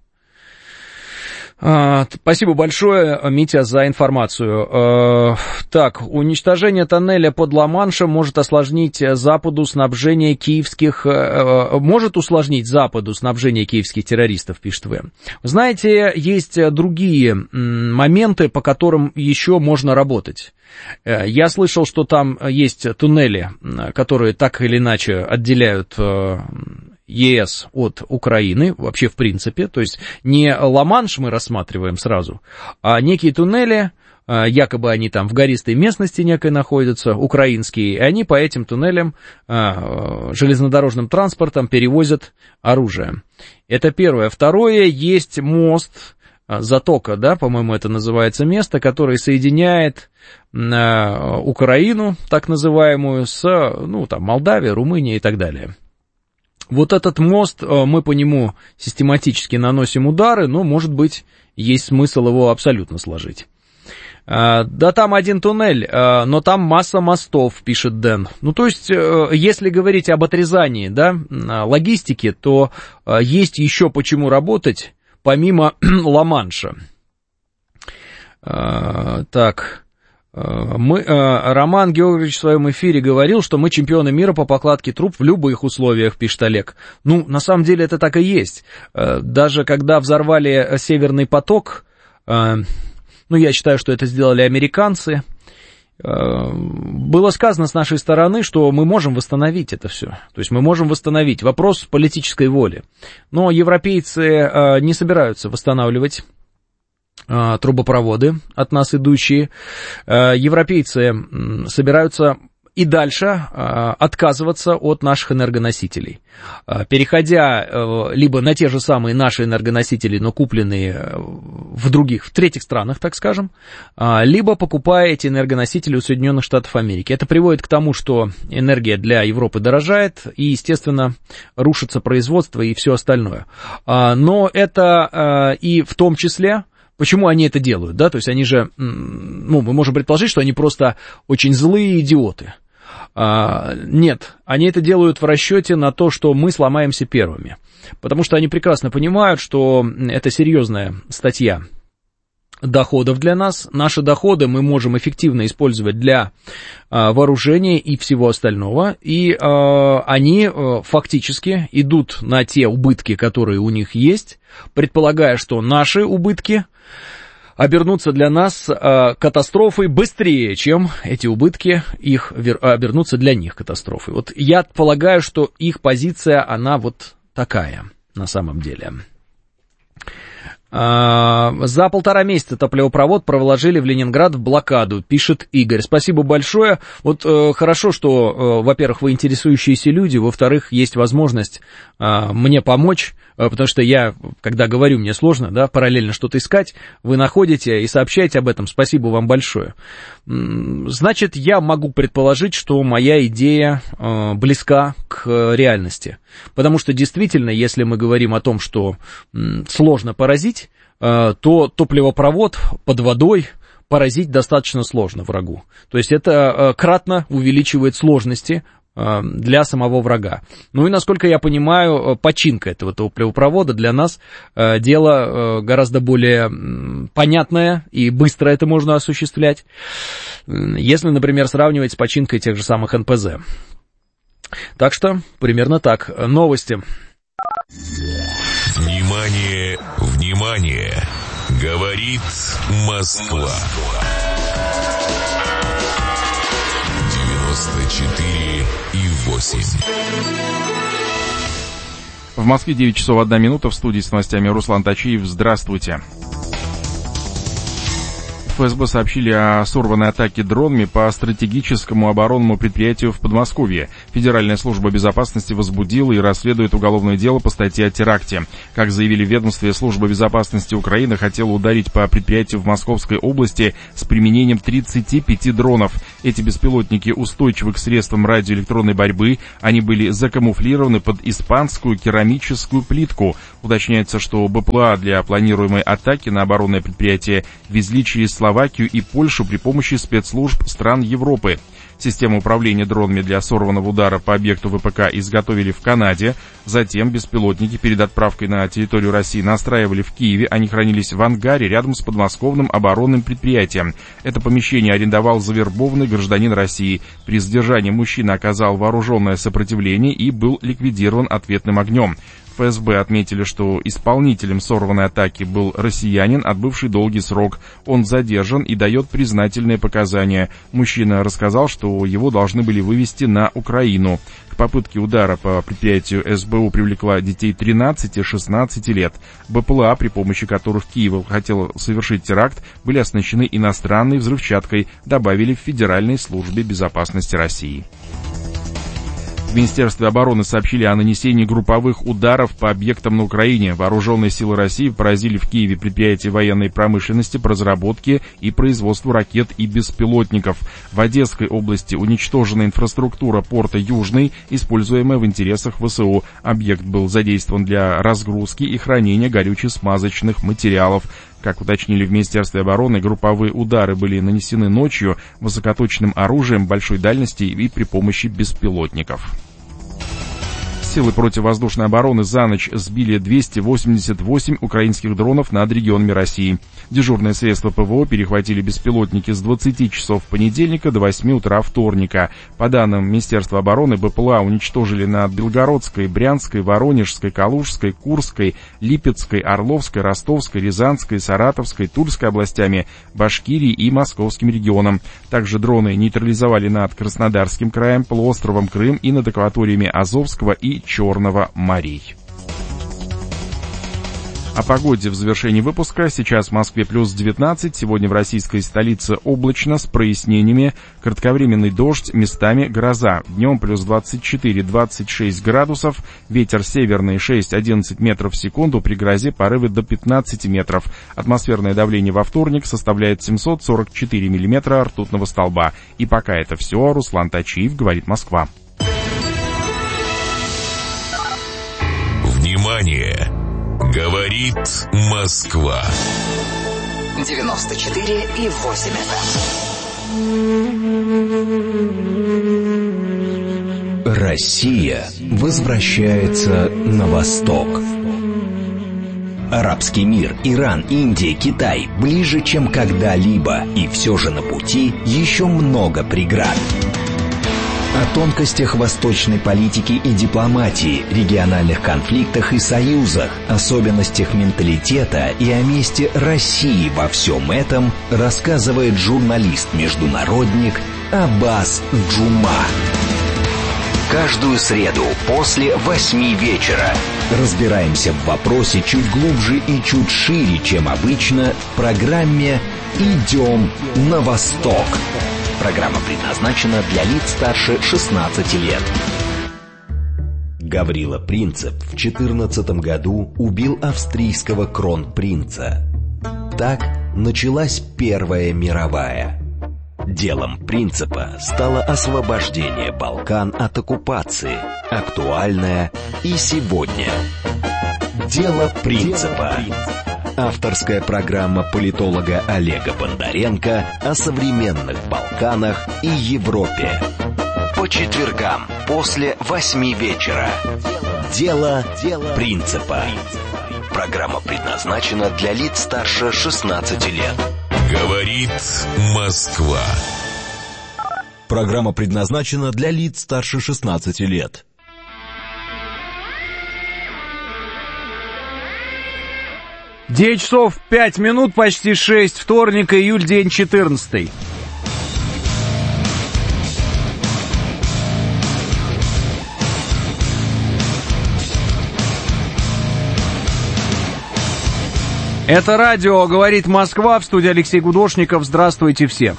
Спасибо большое, Митя, за информацию. Так, уничтожение тоннеля под Ла-Маншем может осложнить Западу снабжение киевских... Может усложнить Западу снабжение киевских террористов, пишет Вы. Знаете, есть другие моменты, по которым еще можно работать. Я слышал, что там есть туннели, которые так или иначе отделяют ЕС от Украины, вообще в принципе, то есть не Ла-Манш мы рассматриваем сразу, а некие туннели, якобы они там в гористой местности некой находятся, украинские, и они по этим туннелям железнодорожным транспортом перевозят оружие. Это первое. Второе, есть мост, затока, да, по-моему, это называется место, которое соединяет Украину, так называемую, с, ну, там, Молдавией, Румынией и так далее. Вот этот мост, мы по нему систематически наносим удары, но, может быть, есть смысл его абсолютно сложить. Да там один туннель, но там масса мостов, пишет Дэн. Ну, то есть, если говорить об отрезании, да, логистики, то есть еще почему работать, помимо Ла-Манша. Так... Роман Георгиевич в своем эфире говорил, что мы чемпионы мира по покладке труб в любых условиях, пишет Олег. Ну, на самом деле это так и есть. Даже когда взорвали Северный поток, ну, я считаю, что это сделали американцы, было сказано с нашей стороны, что мы можем восстановить это все. То есть мы можем восстановить. Вопрос политической воли. Но европейцы не собираются восстанавливать трубопроводы от нас идущие. Европейцы собираются и дальше отказываться от наших энергоносителей, переходя либо на те же самые наши энергоносители, но купленные в третьих странах, так скажем, либо покупая эти энергоносители у Соединенных Штатов Америки. Это приводит к тому, что энергия для Европы дорожает и, естественно, рушится производство и все остальное. Но это и в том числе... Почему они это делают, да, то есть они же, ну, мы можем предположить, что они просто очень злые идиоты. Нет, они это делают в расчете на то, что мы сломаемся первыми, потому что они прекрасно понимают, что это серьезная статья доходов для нас. Наши доходы мы можем эффективно использовать для вооружения и всего остального, и они фактически идут на те убытки, которые у них есть, предполагая, что наши убытки обернутся для нас катастрофой быстрее, чем эти убытки обернутся для них катастрофой. Вот я полагаю, что их позиция, она вот такая на самом деле. За 1,5 месяца топливопровод проложили в Ленинград в блокаду, пишет Игорь. Спасибо большое. Вот хорошо, что, во-первых, вы интересующиеся люди, во-вторых, есть возможность мне помочь, потому что я, когда говорю, мне сложно, да, параллельно что-то искать, вы находите и сообщаете об этом. Спасибо вам большое. Значит, я могу предположить, что моя идея близка к реальности. Потому что действительно, если мы говорим о том, что сложно поразить, то топливопровод под водой поразить достаточно сложно врагу. То есть это кратно увеличивает сложности для самого врага. Ну и, насколько я понимаю, починка этого топливопровода для нас дело гораздо более понятное и быстро это можно осуществлять, если, например, сравнивать с починкой тех же самых НПЗ. Так что, примерно так. Новости. Внимание, внимание! Говорит Москва. 94,8. В Москве 9 часов 1 минута. В студии с новостями Руслан Тачиев. Здравствуйте. ФСБ сообщили о сорванной атаке дронами по стратегическому оборонному предприятию в Подмосковье. Федеральная служба безопасности возбудила и расследует уголовное дело по статье о теракте. Как заявили в ведомстве, служба безопасности Украины хотела ударить по предприятию в Московской области с применением 35 дронов. Эти беспилотники устойчивы к средствам радиоэлектронной борьбы. Они были закамуфлированы под испанскую керамическую плитку. Уточняется, что БПЛА для планируемой атаки на оборонное предприятие везли через Словакию и Польшу при помощи спецслужб стран Европы. Систему управления дронами для сорванного удара по объекту ВПК изготовили в Канаде. Затем беспилотники перед отправкой на территорию России настраивали в Киеве. Они хранились в ангаре рядом с подмосковным оборонным предприятием. Это помещение арендовал завербованный гражданин России. При задержании мужчина оказал вооруженное сопротивление и был ликвидирован ответным огнем. ФСБ отметили, что исполнителем сорванной атаки был россиянин, отбывший долгий срок. Он задержан и дает признательные показания. Мужчина рассказал, что его должны были вывезти на Украину. К попытке удара по предприятию СБУ привлекла детей 13-16 лет. БПЛА, при помощи которых Киев хотел совершить теракт, были оснащены иностранной взрывчаткой, добавили в Федеральной службе безопасности России. В Министерстве обороны сообщили о нанесении групповых ударов по объектам на Украине. Вооруженные силы России поразили в Киеве предприятия военной промышленности по разработке и производству ракет и беспилотников. В Одесской области уничтожена инфраструктура порта Южный, используемая в интересах ВСУ. Объект был задействован для разгрузки и хранения горюче-смазочных материалов. Как уточнили в Министерстве обороны, групповые удары были нанесены ночью высокоточным оружием большой дальности и при помощи беспилотников. Силы противовоздушной обороны за ночь сбили 288 украинских дронов над регионами России. Дежурные средства ПВО перехватили беспилотники с 20 часов понедельника до 8 утра вторника. По данным Министерства обороны, БПЛА уничтожили над Белгородской, Брянской, Воронежской, Калужской, Курской, Липецкой, Орловской, Ростовской, Рязанской, Саратовской, Тульской областями, Башкирии и Московским регионом. Также дроны нейтрализовали над Краснодарским краем, полуостровом Крым и над акваториями Азовского и Черного морей. О погоде в завершении выпуска. Сейчас в Москве плюс 19, сегодня в российской столице облачно с прояснениями, кратковременный дождь, местами гроза. Днем плюс 24-26 градусов, ветер северный 6-11 метров в секунду, при грозе порывы до 15 метров. Атмосферное давление во вторник составляет 744 миллиметра ртутного столба. И пока это все. Руслан Тачиев, говорит Москва. Внимание! Говорит Москва. 94,8 FM. Россия возвращается на восток. Арабский мир, Иран, Индия, Китай ближе, чем когда-либо, и все же на пути еще много преград. О тонкостях восточной политики и дипломатии, региональных конфликтах и союзах, особенностях менталитета и о месте России во всем этом рассказывает журналист-международник Аббас Джума. Каждую среду после 8 вечера разбираемся в вопросе чуть глубже и чуть шире, чем обычно, в программе «Идем на восток». Программа предназначена для лиц старше 16 лет. Гаврила Принцип в 14 году убил австрийского кронпринца. Так началась Первая мировая. Делом Принципа стало освобождение Балкан от оккупации, актуальное и сегодня. Дело Принципа. Авторская программа политолога Олега Бондаренко о современных Балканах и Европе. По четвергам после 8 вечера. Дело принципа. Программа предназначена для лиц старше 16 лет. Говорит Москва. Программа предназначена для лиц старше 16 лет. 9 часов 5 минут, почти 6, вторник, июль, день 14. Это радио «Говорит Москва», в студии Алексей Гудошников. Здравствуйте все.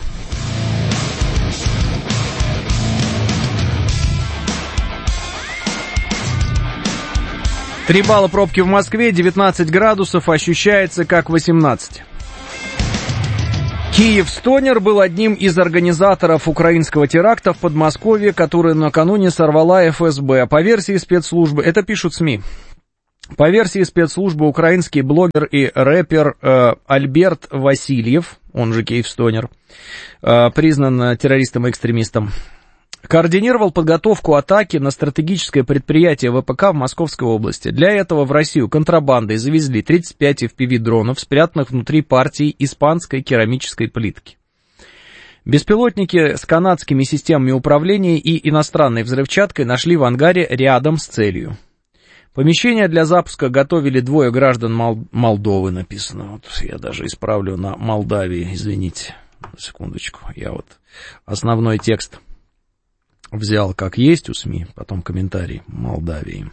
Три балла пробки в Москве, 19 градусов, ощущается как 18. Киевстонер был одним из организаторов украинского теракта в Подмосковье, который накануне сорвала ФСБ. По версии спецслужбы, это пишут СМИ, по версии спецслужбы, украинский блогер и рэпер Альберт Васильев, он же Киевстонер, признан террористом и экстремистом, координировал подготовку атаки на стратегическое предприятие ВПК в Московской области. Для этого в Россию контрабандой завезли 35 FPV-дронов, спрятанных внутри партии испанской керамической плитки. Беспилотники с канадскими системами управления и иностранной взрывчаткой нашли в ангаре рядом с целью. Помещение для запуска готовили двое граждан Молдовы, написано. Вот я даже исправлю на Молдавии, извините. Секундочку, я вот основной текст взял как есть у СМИ, потом комментарий. Молдавии.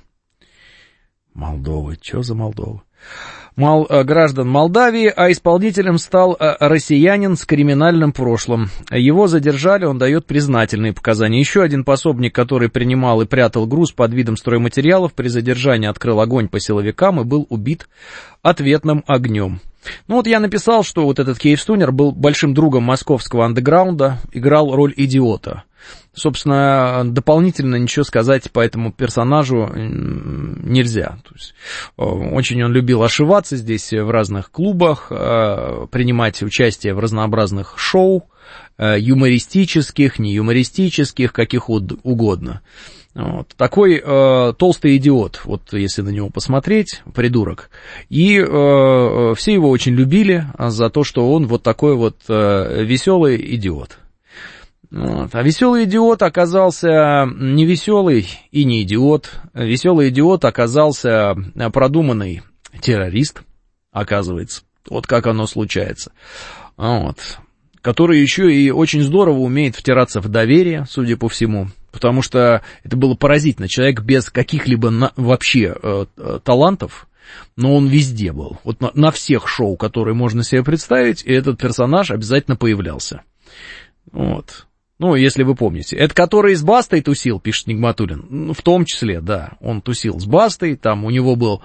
Молдовы. Что за Молдова? Граждан Молдавии, а исполнителем стал россиянин с криминальным прошлым. Его задержали, он дает признательные показания. Еще один пособник, который принимал и прятал груз под видом стройматериалов, при задержании открыл огонь по силовикам и был убит ответным огнем. Ну вот я написал, что вот этот Киевстонер был большим другом московского андеграунда, играл роль идиота. Собственно, дополнительно ничего сказать по этому персонажу нельзя. То есть, очень он любил ошиваться здесь в разных клубах, принимать участие в разнообразных шоу, юмористических, неюмористических, каких угодно. Вот. Такой толстый идиот, вот если на него посмотреть, придурок. И все его очень любили за то, что он вот такой вот веселый идиот. Вот. А веселый идиот оказался не веселый и не идиот. Веселый идиот оказался продуманный террорист, оказывается. Вот как оно случается. Вот. Который еще и очень здорово умеет втираться в доверие, судя по всему. Потому что это было поразительно. Человек без каких-либо вообще талантов, но он везде был. Вот на всех шоу, которые можно себе представить, и этот персонаж обязательно появлялся. Вот. Ну, если вы помните. Это который с Бастой тусил, пишет Нигматуллин. Ну, в том числе, да. Он тусил с Бастой, там у него был...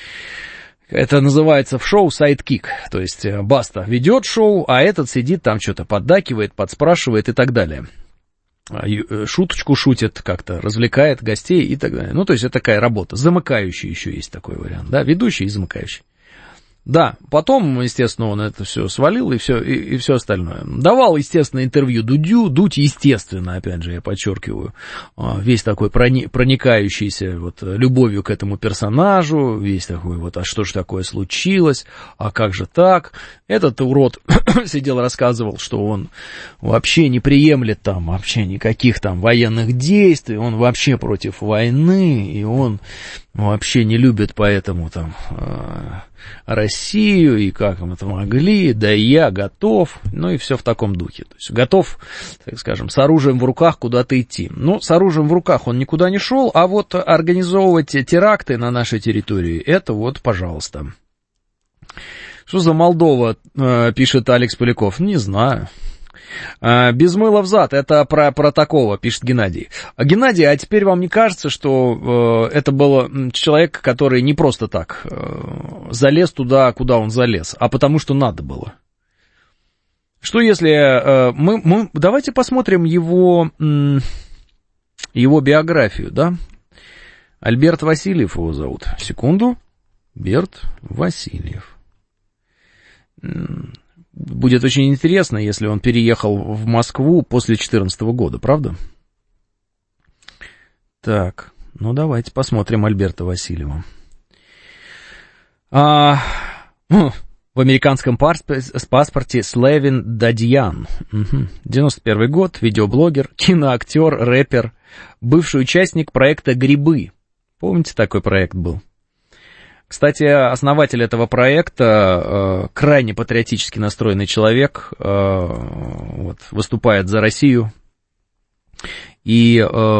Это называется в шоу сайдкик. То есть Баста ведет шоу, а этот сидит там что-то поддакивает, подспрашивает и так далее. Шуточку шутит как-то, развлекает гостей и так далее. Ну, то есть это такая работа. Замыкающий еще есть такой вариант, да, ведущий и замыкающий. Да, потом, естественно, он это все свалил и все остальное. Давал, естественно, интервью Дудю. Дудь, естественно, опять же, я подчеркиваю, весь такой проникающийся вот любовью к этому персонажу, весь такой вот, а что же такое случилось, а как же так? Этот урод сидел, рассказывал, что он вообще не приемлет там вообще никаких там военных действий, он вообще против войны, и он вообще не любит поэтому там Россию, и как им это могли, да и я готов, ну и все в таком духе. То есть готов, так скажем, с оружием в руках куда-то идти. Ну, с оружием в руках он никуда не шел, а вот организовывать теракты на нашей территории, это вот, пожалуйста. Что за Молдова, пишет Алекс Поляков, не знаю. Без мыла взад, это про такого, пишет Геннадий. Геннадий, а теперь вам не кажется, что это был человек, который не просто так залез туда, куда он залез, а потому что надо было? Что если мы давайте посмотрим его биографию, да? Альберт Васильев его зовут. Секунду. Берт Васильев. Будет очень интересно, если он переехал в Москву после 2014 года, правда? Так, ну давайте посмотрим Альберта Васильева. В американском паспорте Слевин Дадьян. 91 год, видеоблогер, киноактер, рэпер, бывший участник проекта «Грибы». Помните, такой проект был? Кстати, основатель этого проекта, крайне патриотически настроенный человек, вот, выступает за Россию. И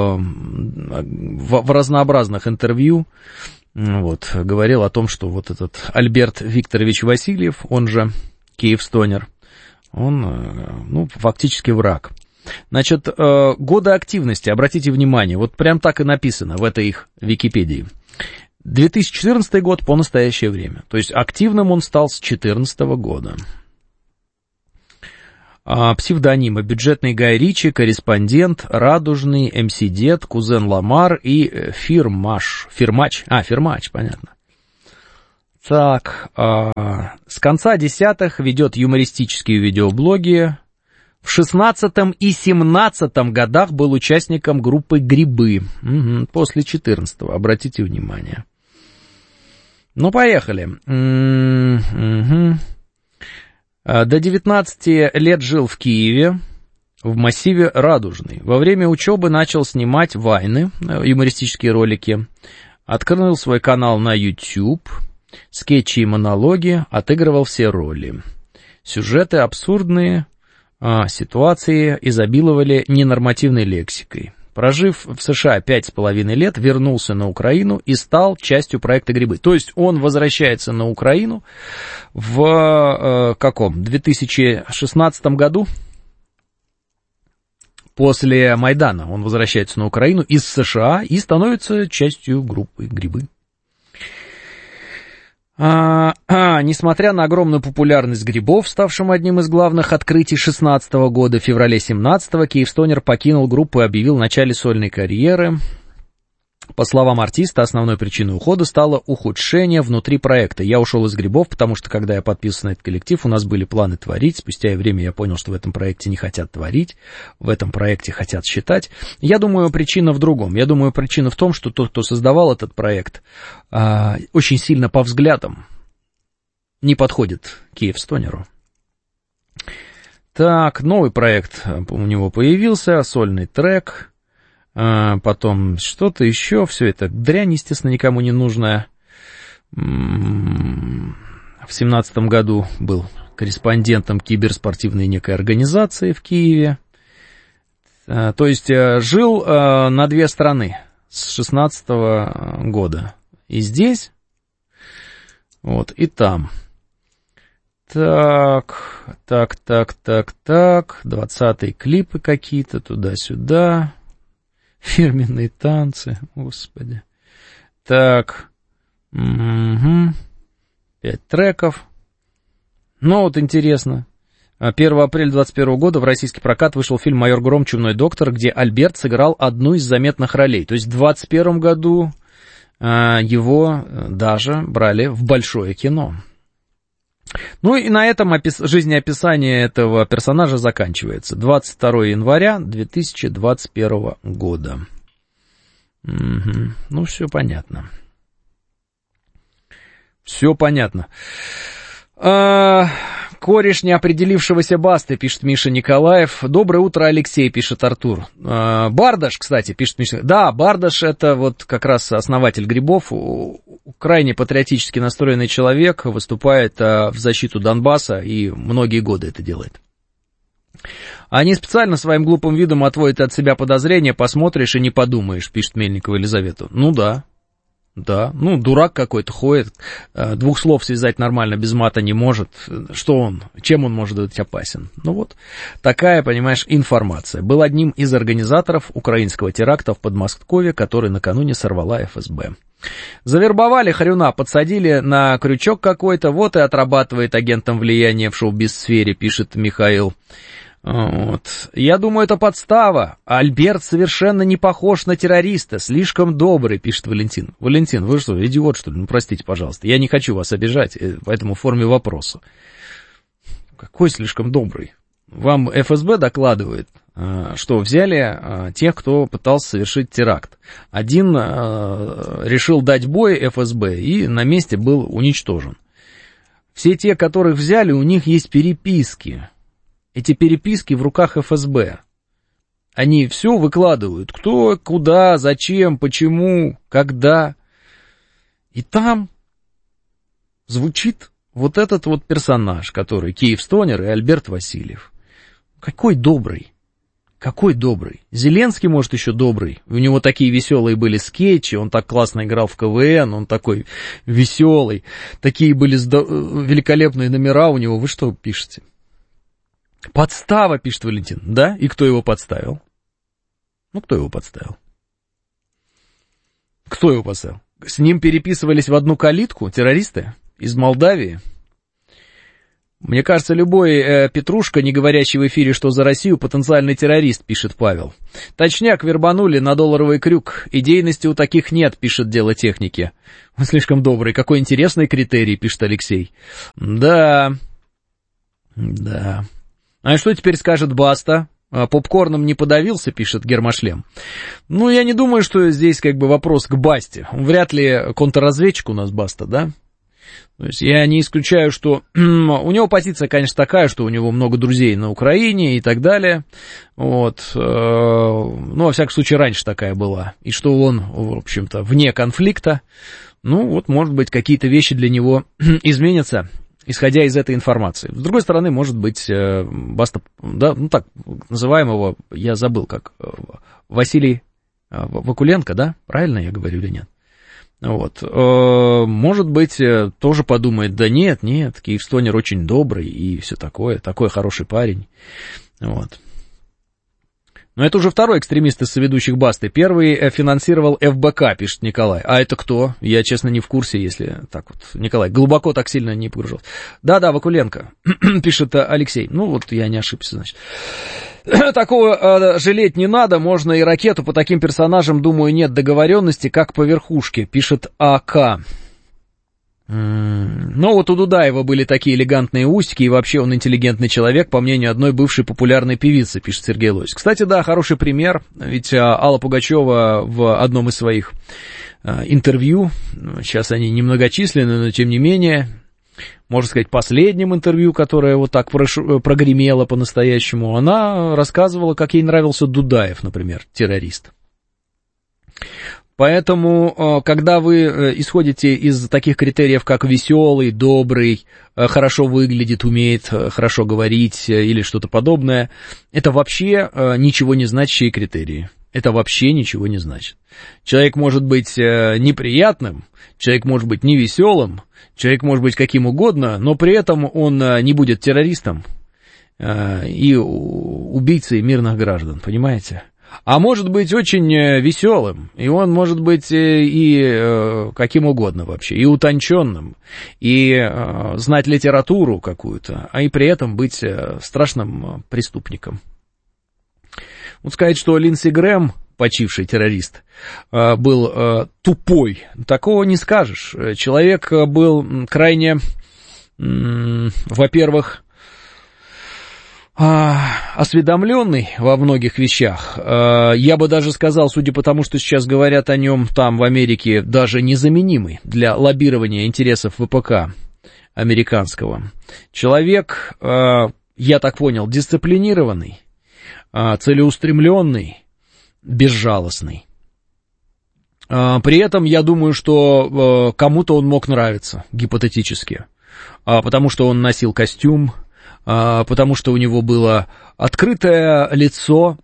в разнообразных интервью вот, говорил о том, что вот этот Альберт Викторович Васильев, он же Киевстонер, он, ну, фактически враг. Значит, годы активности, обратите внимание, вот прям так и написано в этой их Википедии. 2014 год по настоящее время. То есть активным он стал с 2014 года. Псевдонимы: бюджетный Гай Ричи, корреспондент, Радужный, МС Дед, Кузен Ламар и Фирмач, понятно. Так, с конца десятых ведет юмористические видеоблоги. В 16 и 17 годах был участником группы «Грибы». После 14-го, обратите внимание. Ну, поехали. До 19 лет жил в Киеве, в массиве Радужный. Во время учебы начал снимать вайны, юмористические ролики. Открыл свой канал на YouTube, скетчи и монологи, отыгрывал все роли. Сюжеты абсурдные, ситуации изобиловали ненормативной лексикой. Прожив в США 5,5 лет, вернулся на Украину и стал частью проекта «Грибы». То есть он возвращается на Украину в 2016 году, после Майдана. Он возвращается на Украину из США и становится частью группы «Грибы». Несмотря на огромную популярность грибов, ставшим одним из главных открытий 2016 года, в феврале 2017-го Киевстонер покинул группу и объявил о начале сольной карьеры. По словам артиста, основной причиной ухода стало ухудшение внутри проекта. Я ушел из грибов, потому что, когда я подписывался на этот коллектив, у нас были планы творить. Спустя время я понял, что в этом проекте не хотят творить, в этом проекте хотят считать. Я думаю, причина в другом. Я думаю, причина в том, что тот, кто создавал этот проект, очень сильно по взглядам не подходит Киевстонеру. Так, новый проект у него появился, сольный трек. Потом что-то еще, все это дрянь, естественно, никому не нужная. В 2017 году был корреспондентом киберспортивной некой организации в Киеве. То есть жил на две страны с 2016 года. И здесь, вот, и там. Так, 20-е клипы какие-то, туда-сюда. Фирменные танцы, господи. Так, 5 треков. Ну, вот интересно. 1 апреля 2021 года в российский прокат вышел фильм «Майор Гром. Чумной доктор», где Альберт сыграл одну из заметных ролей. То есть в 2021 году его даже брали в большое кино. Ну и на этом жизнеописание этого персонажа заканчивается. 22 января 2021 года. Ну, все понятно. Все понятно. Кореш неопределившегося Басты, пишет Миша Николаев. Доброе утро, Алексей, пишет Артур. Бардаш, кстати, пишет Миша. Да, Бардаш — это вот как раз основатель грибов, крайне патриотически настроенный человек, выступает в защиту Донбасса и многие годы это делает. Они специально своим глупым видом отводят от себя подозрения, посмотришь и не подумаешь, пишет Мельникова Елизавета. Ну да. Да, ну, дурак какой-то ходит, двух слов связать нормально без мата не может. Что он, чем он может быть опасен? Ну вот, такая, понимаешь, информация. Был одним из организаторов украинского теракта в Подмосковье, который накануне сорвала ФСБ. Завербовали хрюна, подсадили на крючок какой-то, вот и отрабатывает агентом влияния в шоу-биз-сфере, пишет Михаил. Вот. Я думаю, это подстава. Альберт совершенно не похож на террориста, слишком добрый, пишет Валентин. Валентин, вы что, идиот, что ли? Ну, простите, пожалуйста, я не хочу вас обижать, поэтому в форме вопроса. Какой слишком добрый? Вам ФСБ докладывает что взяли тех, кто пытался совершить теракт. Один решил дать бой ФСБ и на месте был уничтожен. Все те, которых взяли, у них есть переписки. Эти переписки в руках ФСБ. Они все выкладывают. Кто, куда, зачем, почему, когда. И там звучит вот этот вот персонаж, который Киевстонер и Альберт Васильев. Какой добрый. Какой добрый. Зеленский, может, еще добрый. У него такие веселые были скетчи, он так классно играл в КВН, он такой веселый. Такие были великолепные номера у него. Вы что пишете? Подстава, пишет Валентин. Да? И кто его подставил? Ну, кто его подставил? Кто его подставил? С ним переписывались в одну калитку террористы из Молдавии? Мне кажется, любой петрушка, не говорящий в эфире, что за Россию, потенциальный террорист, пишет Павел. Точняк, вербанули на долларовый крюк. Идейности у таких нет, пишет Дело техники. Он слишком добрый. Какой интересный критерий, пишет Алексей. Да. А что теперь скажет Баста? Попкорном не подавился, пишет Гермошлем. Ну, я не думаю, что здесь как бы вопрос к Басте. Вряд ли контрразведчик у нас Баста, да? То есть я не исключаю, что у него позиция, конечно, такая, что у него много друзей на Украине и так далее. Вот. Ну, во всяком случае, раньше такая была. И что он, в общем-то, вне конфликта. Ну, вот, может быть, какие-то вещи для него изменятся, исходя из этой информации. С другой стороны, может быть, Баста, да, ну так называемого, я забыл как, Василий Вакуленко, да? Правильно я говорю или нет? Вот. Может быть, тоже подумает, да нет, Киевстонер очень добрый и все такое, такой хороший парень. Вот. Но это уже второй экстремист из соведущих Басты. Первый финансировал ФБК, пишет Николай. А это кто? Я, честно, не в курсе, если так вот. Николай, глубоко так сильно не погружался. Да, Вакуленко, пишет Алексей. Ну вот я не ошибся, значит. Такого жалеть не надо, можно и ракету по таким персонажам, думаю, нет договоренности, как по верхушке, пишет АК. Ну вот у Дудаева были такие элегантные усики, и вообще он интеллигентный человек, по мнению одной бывшей популярной певицы, пишет Сергей Лось. Кстати, да, хороший пример, ведь Алла Пугачева в одном из своих интервью, сейчас они немногочисленны, но тем не менее, можно сказать, последнем интервью, которое вот так прогремело по-настоящему, она рассказывала, как ей нравился Дудаев, например, террорист. Поэтому, когда вы исходите из таких критериев, как веселый, добрый, хорошо выглядит, умеет хорошо говорить или что-то подобное, это вообще ничего не значащие критерии. Это вообще ничего не значит. Человек может быть неприятным, человек может быть невеселым, человек может быть каким угодно, но при этом он не будет террористом и убийцей мирных граждан, понимаете? А может быть очень веселым, и он может быть и каким угодно вообще, и утонченным, и знать литературу какую-то, а и при этом быть страшным преступником. Вот сказать, что Линдси Грэм, почивший террорист, был тупой, такого не скажешь. Человек был крайне, во-первых, осведомленный во многих вещах. Я бы даже сказал, судя по тому, что сейчас говорят о нем там в Америке, даже незаменимый для лоббирования интересов ВПК американского. Человек, я так понял, дисциплинированный, целеустремленный, безжалостный. При этом я думаю, что кому-то он мог нравиться, гипотетически, потому что он носил костюм, потому что у него было открытое лицо,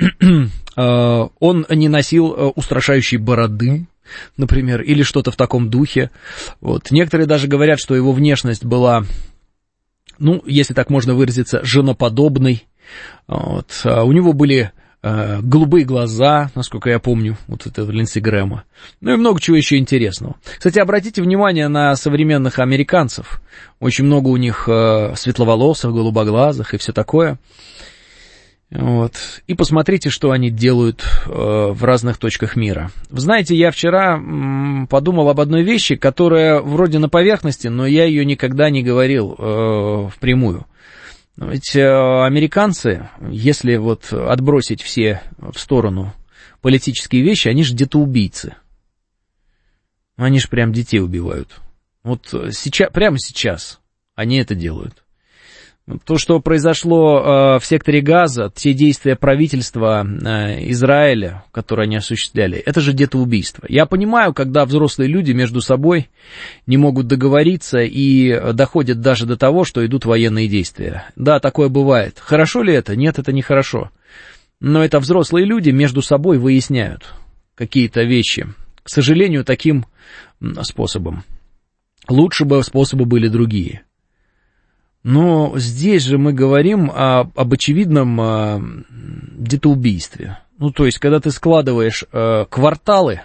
он не носил устрашающей бороды, например, или что-то в таком духе. Вот. Некоторые даже говорят, что его внешность была, ну, если так можно выразиться, женоподобной. Вот. У него были голубые глаза, насколько я помню, вот это Линдси Грэма. Ну и много чего еще интересного. Кстати, обратите внимание на современных американцев. Очень много у них светловолосых, голубоглазых и все такое. Вот. И посмотрите, что они делают в разных точках мира. Вы знаете, я вчера подумал об одной вещи, которая вроде на поверхности, но я ее никогда не говорил впрямую. Но ведь американцы, если вот отбросить все в сторону политические вещи, они же детоубийцы. Они же прям детей убивают. Вот сейчас, прямо сейчас они это делают. То, что произошло в секторе Газа, те действия правительства Израиля, которые они осуществляли, это же детоубийство. Я понимаю, когда взрослые люди между собой не могут договориться и доходят даже до того, что идут военные действия. Да, такое бывает. Хорошо ли это? Нет, это нехорошо. Но это взрослые люди между собой выясняют какие-то вещи. К сожалению, таким способом. Лучше бы способы были другие. Но здесь же мы говорим об очевидном детоубийстве. Ну, то есть, когда ты складываешь кварталы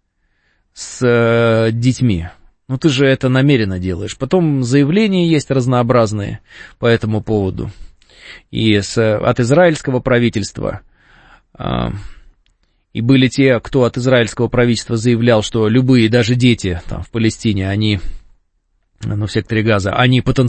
с детьми, ну, ты же это намеренно делаешь. Потом заявления есть разнообразные по этому поводу. И от израильского правительства. И были те, кто от израильского правительства заявлял, что любые, даже дети там, в Палестине, они, ну, в секторе Газа, они потенциально